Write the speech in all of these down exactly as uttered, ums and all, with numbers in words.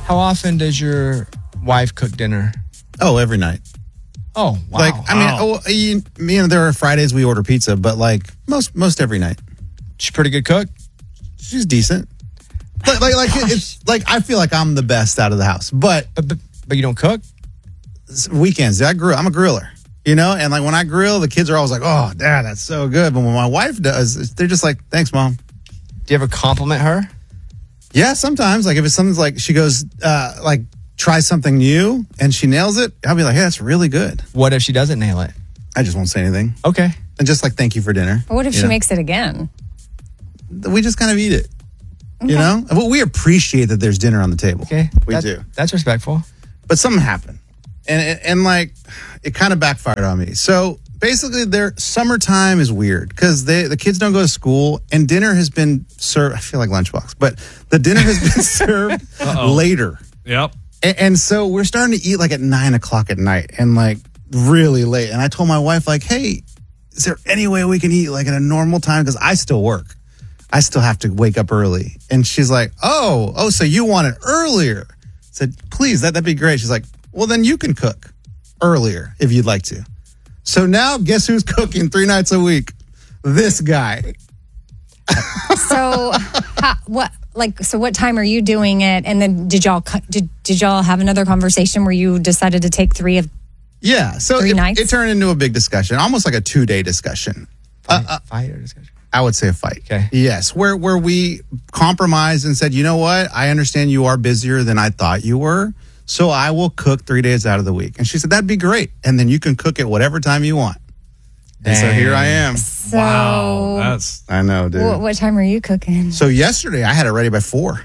How often does your wife cook dinner? Oh, every night. Oh, wow. Like, I mean, wow. oh, you, you know, there are Fridays we order pizza, but like most most every night. She's a pretty good cook. She's decent. Like, like, like it's like I feel like I'm the best out of the house, but But, but, but you don't cook? weekends, I grill. I'm a griller, you know, and like when I grill, the kids are always like, "Oh, Dad, that's so good." But when my wife does, they're just like, "Thanks, Mom." Do you ever compliment her? Yeah, sometimes. Like if it's something like she goes, uh, like try something new and she nails it, I'll be like, "Hey, that's really good." What if she doesn't nail it? I just won't say anything, Okay. and just like thank you for dinner. Or what if you she know? makes it again? We just kind of eat it, you know. Well, we appreciate that there's dinner on the table. Okay. we That- do. That's respectful. But something happened, and and, and like it kind of backfired on me. So basically, their summertime is weird because they the kids don't go to school, and dinner has been served. I feel like lunchbox, but the dinner has been served later. Yep. And, and so we're starting to eat like at nine o'clock at night, and like really late. And I told my wife, like, "Hey, is there any way we can eat like at a normal time? Because I still work. I still have to wake up early." And she's like, "Oh, oh, so you want it earlier?" I said, "Please, that, that'd be great." She's like, "Well, then you can cook earlier if you'd like to." So now guess who's cooking three nights a week? This guy. So, how, what? Like, so what time are you doing it? And then did y'all cu- did did y'all have another conversation where you decided to take three of? Yeah. So Three it, nights? it turned into a big discussion, almost like a two day discussion. Uh, uh, Fight or discussion? I would say a fight. Okay. Yes, where where we compromised and said, you know what? I understand you are busier than I thought you were, so I will cook three days out of the week. And she said, that'd be great. And then you can cook it whatever time you want. And so Dang. here I am. So, Wow. That's I know, dude. what, what time are you cooking? So yesterday I had it ready by four.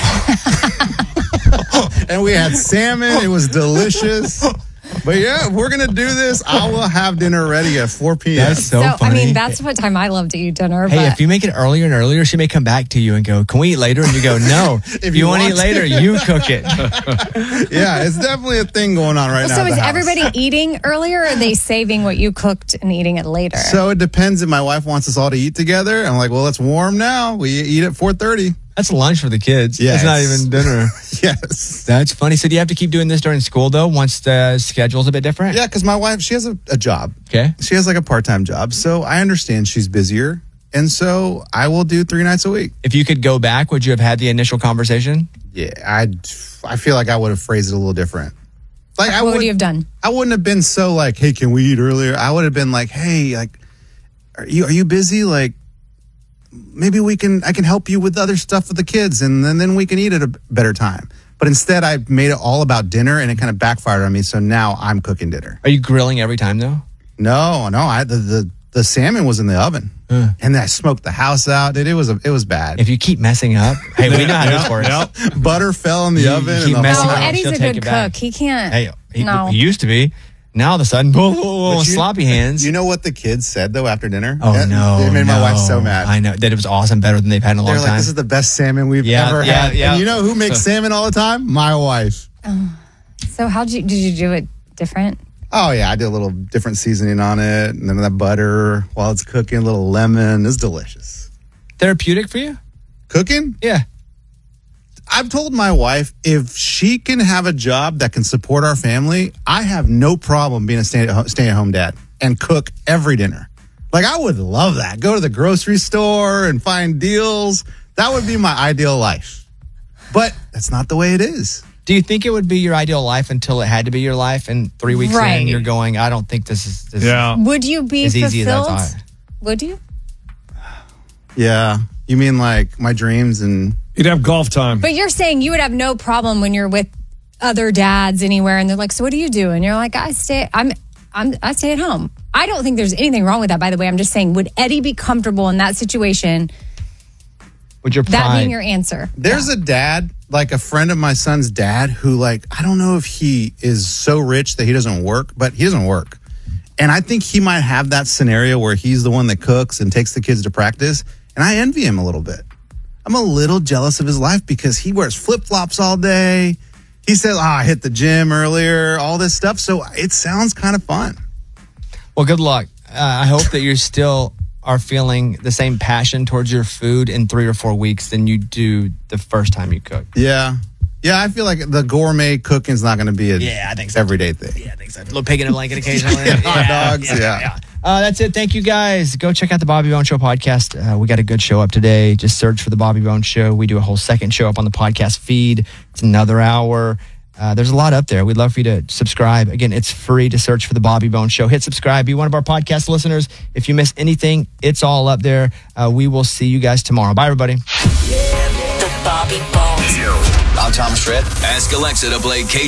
And we had salmon. It was delicious. But yeah, if we're going to do this, I will have dinner ready at four p.m. That's so, I funny. mean, that's what time I love to eat dinner. Hey, but if you make it earlier and earlier, she may come back to you and go, "Can we eat later?" And you go, "No." if you, you want to eat want to. later, you cook it. Yeah, it's definitely a thing going on right now. so at is the house. everybody eating earlier, or are they saving what you cooked and eating it later? So it depends if my wife wants us all to eat together. I'm like, well, it's warm now. We eat at four thirty. That's lunch for the kids. Yeah, it's not it's- even dinner. Yes. That's funny. So do you have to keep doing this during school, though, once the schedule's a bit different? Yeah, because my wife, she has a, a job. Okay. She has like a part-time job. So I understand she's busier. And so I will do three nights a week. If you could go back, would you have had the initial conversation? Yeah, I I feel like I would have phrased it a little different. Like I what would would you have done? I wouldn't have been so like, hey, can we eat earlier? I would have been like, hey, like, are you are you busy? Like, maybe we can I can help you with other stuff with the kids, and then, then we can eat at a better time. But instead, I made it all about dinner, and it kind of backfired on me. So now I'm cooking dinner. Are you grilling every time, though? No, no, I the the, the salmon was in the oven, Uh. and then I smoked the house out. It, it was a, it was bad. If you keep messing up, hey, we know how this works. Yep. Butter fell in the You- oven. you and keep the messing whole- Oh, up. Eddie's she'll a take good it back. cook. He can't. Hey, he, no. he used to be. Now all of a sudden, whoa, whoa, whoa, But you- sloppy hands. You know what the kids said though after dinner? oh That- no, They made my no. wife so mad. I know that it was awesome, better than they've had in a long They're like, time. this is the best salmon we've Yeah, ever yeah, had. yeah. And you know who makes salmon all the time? My wife. So how did you did you do it different? Oh yeah, I did a little different seasoning on it, and then that butter while it's cooking, a little lemon. It's delicious. Therapeutic for you? Cooking? Yeah. I've told my wife if she can have a job that can support our family, I have no problem being a stay at home, stay at home dad and cook every dinner. Like I would love that. Go to the grocery store and find deals. That would be my ideal life. But that's not the way it is. Do you think it would be your ideal life until it had to be your life, and three weeks Right. in you're going, I don't think this is this Yeah. Would you be is as easy as I fulfilled? thought. Would you? Yeah. You mean like my dreams and You'd have golf time. But you're saying you would have no problem when you're with other dads anywhere, and they're like, "So what do you do?" And you're like, "I stay. I'm. I'm. I stay at home." I don't think there's anything wrong with that. By the way, I'm just saying, would Eddie be comfortable in that situation? Would your That pride? being your answer? There's a dad, like a friend of my son's dad, who like I don't know if he is so rich that he doesn't work, but he doesn't work. And I think he might have that scenario where he's the one that cooks and takes the kids to practice. And I envy him a little bit. I'm a little jealous of his life because he wears flip-flops all day. He says, oh, I hit the gym earlier, all this stuff. So it sounds kind of fun. Well, good luck. Uh, I hope that you're still are feeling the same passion towards your food in three or four weeks than you do the first time you cook. Yeah. Yeah, I feel like the gourmet cooking is not going to be a Yeah, I think so. everyday thing. Yeah, I think so. A little pig in a blanket occasionally. Yeah, hot dogs, yeah. Uh, that's it. Thank you, guys. Go check out the Bobby Bones Show podcast. Uh, we got a good show up today. Just search for the Bobby Bones Show. We do a whole second show up on the podcast feed. It's another hour. Uh, there's a lot up there. We'd love for you to subscribe. Again, it's free to search for the Bobby Bones Show. Hit subscribe. Be one of our podcast listeners. If you miss anything, it's all up there. Uh, we will see you guys tomorrow. Bye, everybody. The Bobby Bones Show. I'm Tom Schritt. Ask Alexa to play K